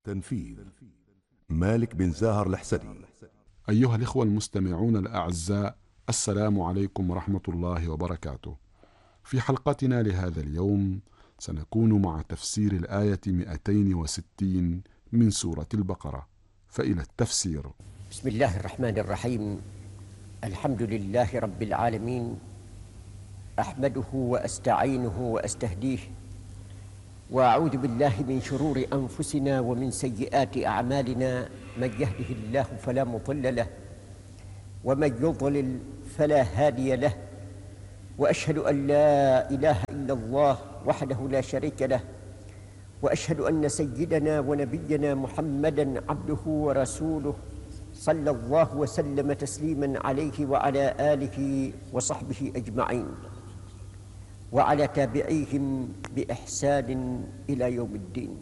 تنفيذ مالك بن زاهر الحسني. أيها الإخوة المستمعون الأعزاء، السلام عليكم ورحمة الله وبركاته. في حلقتنا لهذا اليوم سنكون مع تفسير الآية 260 من سورة البقرة، فإلى التفسير. بسم الله الرحمن الرحيم. الحمد لله رب العالمين، أحمده وأستعينه وأستهديه، وأعوذ بالله من شرور أنفسنا ومن سيئات أعمالنا. من يهده الله فلا مضل له، ومن يضلل فلا هادي له، وأشهد أن لا إله إلا الله وحده لا شريك له، وأشهد أن سيدنا ونبينا محمدًا عبده ورسوله، صلى الله وسلم تسليماً عليه وعلى آله وصحبه أجمعين، وعلى تابعيهم بإحسان إلى يوم الدين.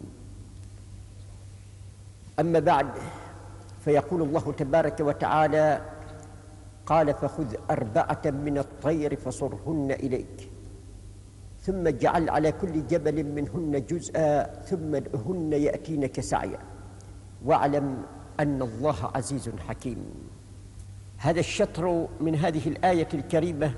أما بعد، فيقول الله تبارك وتعالى: قال فخذ 4 من الطير فصرهن إليك، ثم اجعل على كل جبل منهن جزءا، ثم ادعهن يأتينك سعيا، واعلم أن الله عزيز حكيم. هذا الشطر من هذه الآية الكريمة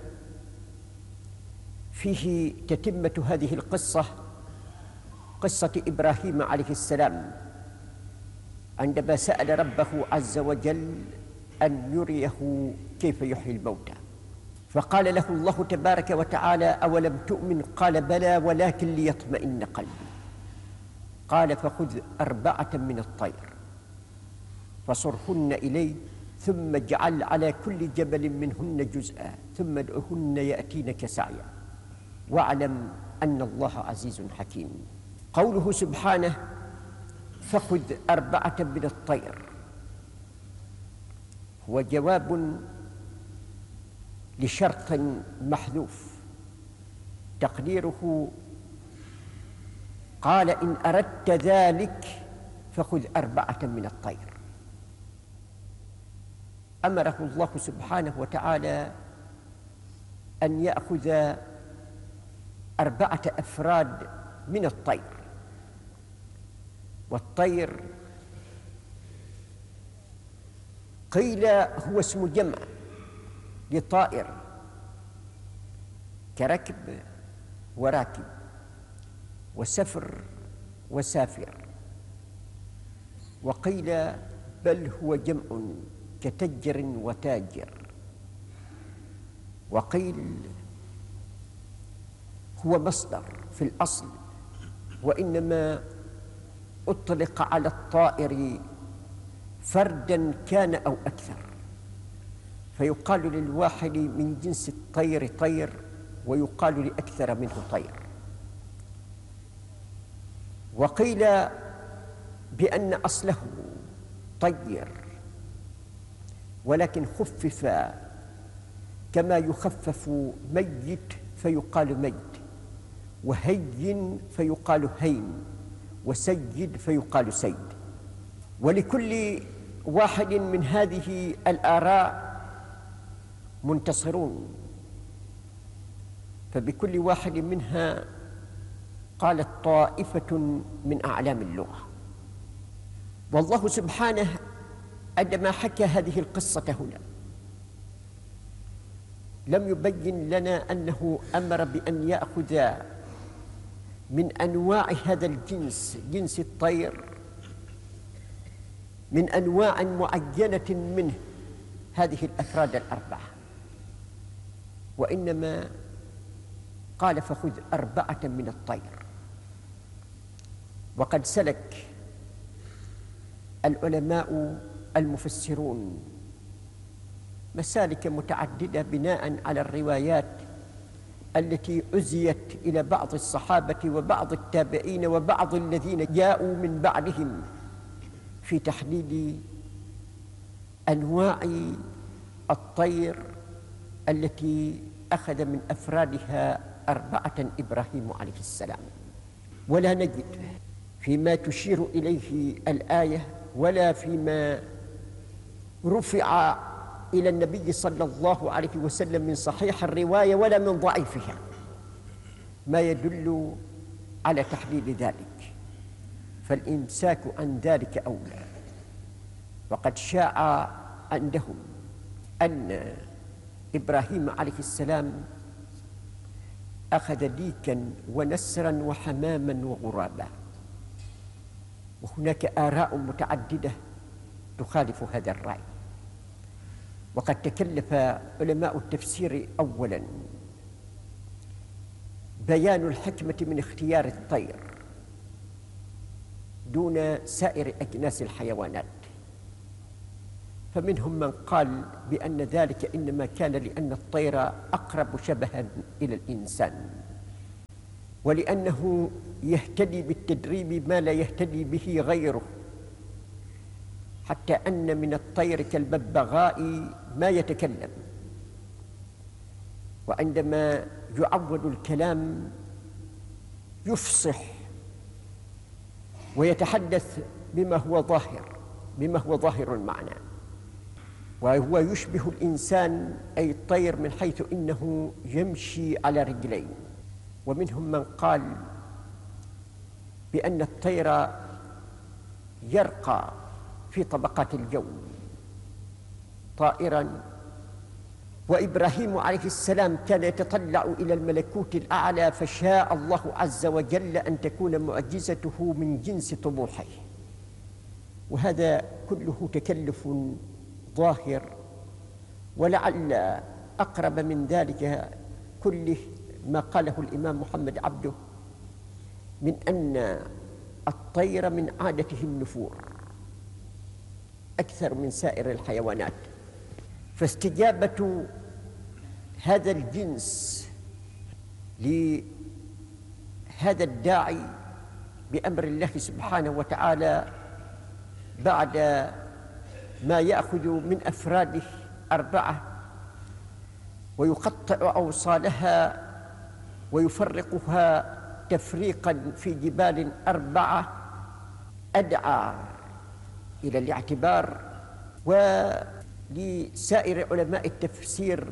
فيه تتمة هذه القصة، قصة إبراهيم عليه السلام، عندما سأل ربه عز وجل أن يريه كيف يحيي الموتى، فقال له الله تبارك وتعالى: أولم تؤمن؟ قال: بلى ولكن ليطمئن قلبي. قال فخذ 4 من الطير فصرهن إلي، ثم اجعل على كل جبل منهن جزءا، ثم ادعهن يأتينك سعيا، واعلم أن الله عزيز حكيم. قوله سبحانه: فخذ 4 من الطير، هو جواب لشرط محذوف، تقديره: قال إن أردت ذلك فخذ 4 من الطير. أمره الله سبحانه وتعالى أن يأخذ 4 أفراد من الطير، والطير قيل هو اسم جمع لطائر، كركب وراكب، وسفر وسافر، وقيل بل هو جمع كتجر وتاجر، وقيل هو مصدر في الأصل، وإنما أطلق على الطائر فردا كان أو أكثر، فيقال للواحد من جنس الطير طير، ويقال لأكثر منه طير. وقيل بأن أصله طير، ولكن خفف كما يخفف ميت فيقال ميت، وهين فيقال هين، وسيد فيقال سيد. ولكل واحد من هذه الآراء منتصرون، فبكل واحد منها قالت طائفة من أعلام اللغة. والله سبحانه عندما حكى هذه القصة هنا لم يبين لنا أنه أمر بأن يأخذ من أنواع هذا الجنس، جنس الطير، من أنواع معينة منه هذه الأفراد 4، وإنما قال فخذ 4 من الطير. وقد سلك العلماء المفسرون مسالك متعددة بناء على الروايات التي أزيت إلى بعض الصحابة وبعض التابعين وبعض الذين جاءوا من بعدهم في تحديد أنواع الطير التي أخذ من أفرادها 4 إبراهيم عليه السلام. ولا نجد فيما تشير إليه الآية ولا فيما رفع إلى النبي صلى الله عليه وسلم من صحيح الرواية ولا من ضعيفها ما يدل على تحديد ذلك. فالإمساك عن ذلك أولى. وقد شاع عندهم أن إبراهيم عليه السلام أخذ ديكا ونسرا وحماما وغرابا، وهناك آراء متعددة تخالف هذا الرأي. وقد تكلف علماء التفسير أولا بيان الحكمة من اختيار الطير دون سائر أجناس الحيوانات، فمنهم من قال بأن ذلك إنما كان لأن الطير أقرب شبها إلى الإنسان، ولأنه يهتدي بالتدريب ما لا يهتدي به غيره، حتى أن من الطير كالببغاء ما يتكلم، وعندما يعود الكلام يفصح ويتحدث بما هو ظاهر المعنى، وهو يشبه الإنسان أي الطير من حيث إنه يمشي على رجلين. ومنهم من قال بأن الطير يرقى في طبقات الجو طائرا، وإبراهيم عليه السلام كان يتطلع إلى الملكوت الأعلى، فشاء الله عز وجل أن تكون معجزته من جنس طموحه. وهذا كله تكلف ظاهر، ولعل أقرب من ذلك كله ما قاله الإمام محمد عبده من أن الطير من عادته النفور أكثر من سائر الحيوانات، فاستجابة هذا الجنس لهذا الداعي بأمر الله سبحانه وتعالى بعد ما يأخذ من أفراده 4 ويقطع أوصالها ويفرقها تفريقا في جبال 4 أدعى إلى الاعتبار. ولسائر علماء التفسير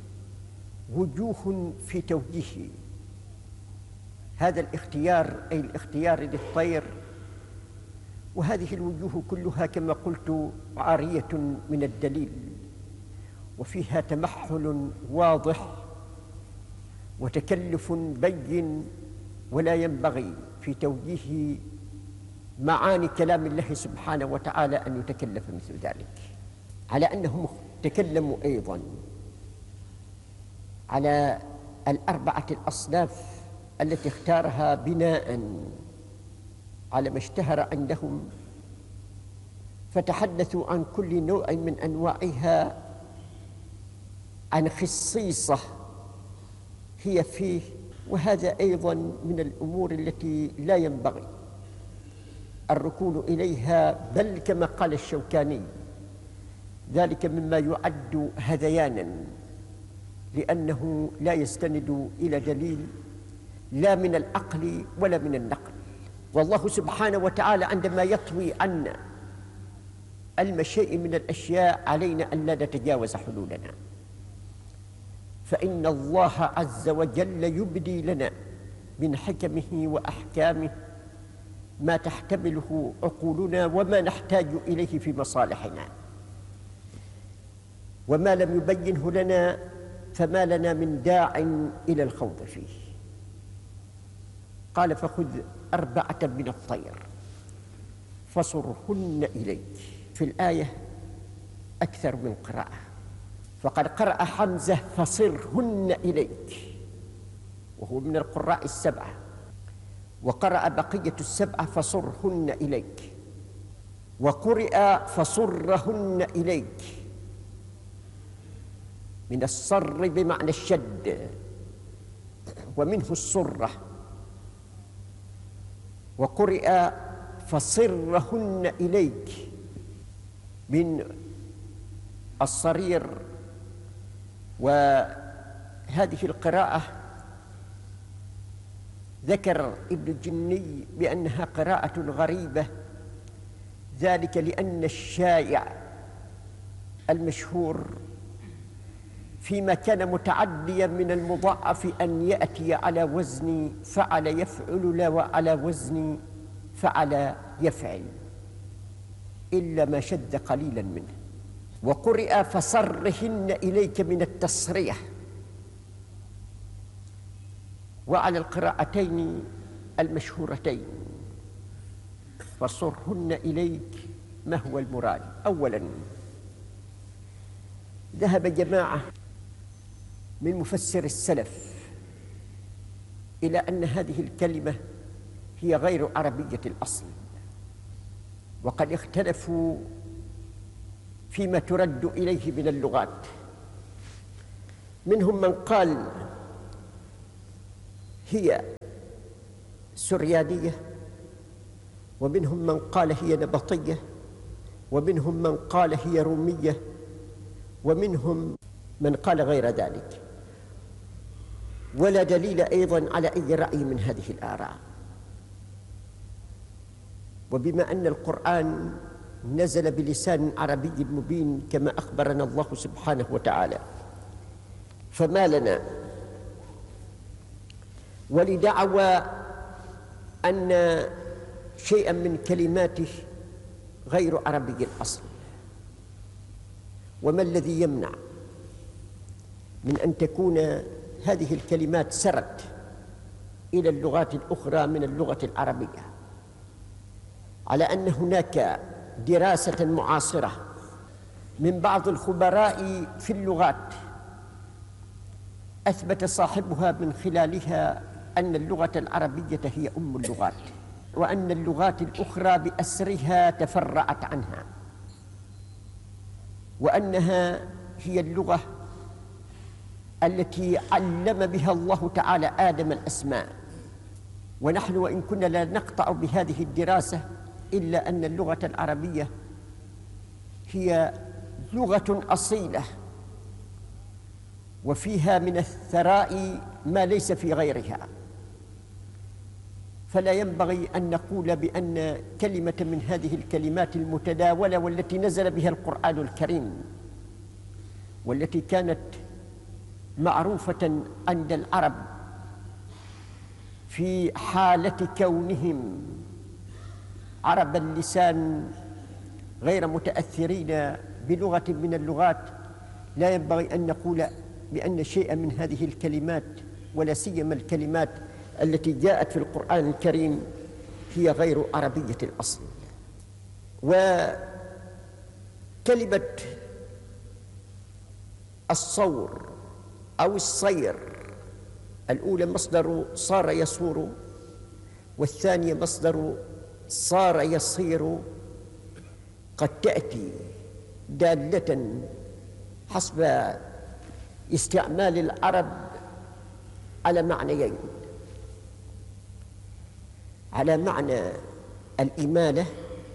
وجوه في توجيه هذا الاختيار، أي الاختيار للطير، وهذه الوجوه كلها كما قلت عارية من الدليل، وفيها تمحل واضح وتكلف بين، ولا ينبغي في توجيه معاني كلام الله سبحانه وتعالى أن يتكلف مثل ذلك. على أنهم تكلموا أيضا على 4 الأصناف التي اختارها بناء على ما اشتهر عندهم، فتحدثوا عن كل نوع من أنواعها عن خصيصة هي فيه، وهذا أيضا من الأمور التي لا ينبغي الركون إليها، بل كما قال الشوكاني ذلك مما يعد هذيانا، لأنه لا يستند إلى دليل لا من العقل ولا من النقل. والله سبحانه وتعالى عندما يطوي عنا المشيء من الأشياء علينا أن لا نتجاوز حدودنا، فإن الله عز وجل يبدي لنا من حكمه وأحكامه ما تحتمله عقولنا وما نحتاج إليه في مصالحنا، وما لم يبينه لنا فما لنا من داع إلى الخوض فيه. قال فخذ 4 من الطير فصرهن إليك. في الآية أكثر من قراءة، فقد قرأ حمزة فصرهن إليك وهو من القراء 7، وقرأ بقية 7 فصرهن إليك، وقرئ فصرهن إليك من الصر بمعنى الشد ومنه الصرة، وقرئ فصرهن إليك من الصرير. وهذه القراءة ذكر ابن الجني بأنها قراءة غريبة، ذلك لأن الشائع المشهور فيما كان متعديا من المضاعف أن يأتي على وزن فعل يفعل لا وعلى وزن فعل يفعل إلا ما شد قليلا منه. وقرئ فصرهن إليك من التصريح، وعلى القراءتين المشهورتين فصرهن إليك ما هو المراد؟ أولا ذهب جماعة من مفسر السلف إلى أن هذه الكلمة هي غير عربية الأصل، وقد اختلفوا فيما ترد إليه من اللغات. منهم من قال هي سريانية، ومنهم من قال هي نبطية، ومنهم من قال هي رومية، ومنهم من قال غير ذلك، ولا دليل أيضا على أي رأي من هذه الآراء. وبما أن القرآن نزل بلسان عربي مبين كما أخبرنا الله سبحانه وتعالى، فما لنا ولدعوى أن شيئا من كلماته غير عربي الأصل. وما الذي يمنع من أن تكون هذه الكلمات سرت إلى اللغات الأخرى من اللغة العربية، على أن هناك دراسة معاصرة من بعض الخبراء في اللغات أثبت صاحبها من خلالها أن اللغة العربية هي أم اللغات، وأن اللغات الأخرى بأسرها تفرعت عنها، وأنها هي اللغة التي علم بها الله تعالى آدم الأسماء. ونحن وإن كنا لا نقطع بهذه الدراسة إلا أن اللغة العربية هي لغة أصيلة، وفيها من الثراء ما ليس في غيرها. فلا ينبغي أن نقول بأن كلمة من هذه الكلمات المتداولة والتي نزل بها القرآن الكريم، والتي كانت معروفة عند العرب في حالة كونهم عرب اللسان غير متأثرين بلغة من اللغات، لا ينبغي أن نقول بأن شيئا من هذه الكلمات ولا سيما الكلمات التي جاءت في القرآن الكريم هي غير عربية الأصل. وكلمة الصور أو الصير، الأولى مصدر صار يصور، والثانية مصدر صار يصير، قد تأتي دالة حسب استعمال العرب على معنيين: على معنى الإمالة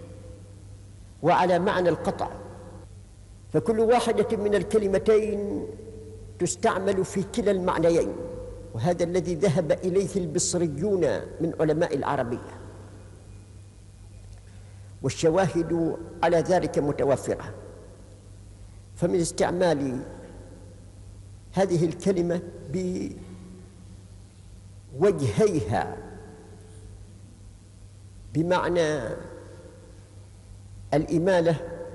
وعلى معنى القطع. فكل واحدة من الكلمتين تستعمل في كلا المعنيين، وهذا الذي ذهب إليه البصريون من علماء العربية، والشواهد على ذلك متوفرة. فمن استعمال هذه الكلمة بوجهيها بمعنى الإمالة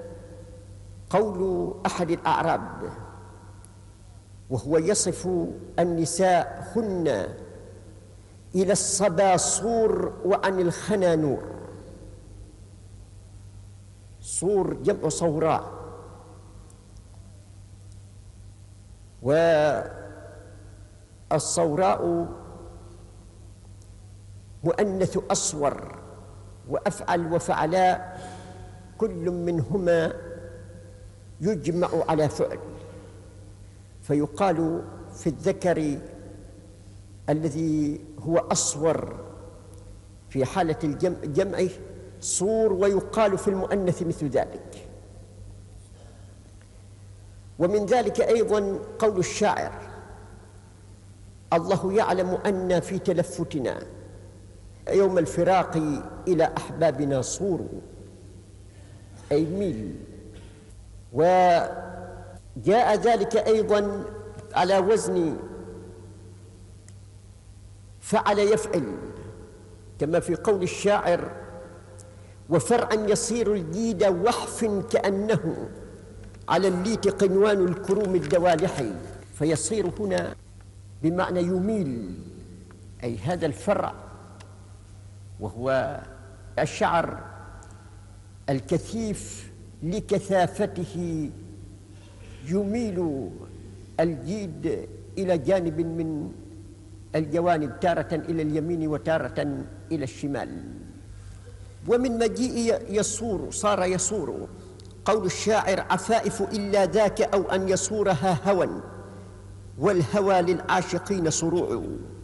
قول أحد الأعراب وهو يصف النساء هن إلى الصبا صور وعن الخنا نور. صور جمع صوراء، والصوراء مؤنث أصور، وأفعل وفعلاء كل منهما يجمع على فعل، فيقال في الذكر الذي هو أصور في حالة الجمع صور، ويقال في المؤنث مثل ذلك. ومن ذلك أيضا قول الشاعر: الله يعلم أن في تلفتنا يوم الفراق إلى أحبابنا صور، أي ميل. وجاء ذلك أيضا على وزن فعل يفعل، كما في قول الشاعر: وفرعا يصير الجيد وحف كأنه على الليت قنوان الكروم الدوالحي، فيصير هنا بمعنى يميل، أي هذا الفرع وهو الشعر الكثيف لكثافته يميل الجيد إلى جانب من الجوانب، تارة إلى اليمين وتارة إلى الشمال. ومن مجيء يصور صار يصور، قول الشاعر: عفائف إلا ذاك أو أن يصورها هوى، والهوى للعاشقين صروع.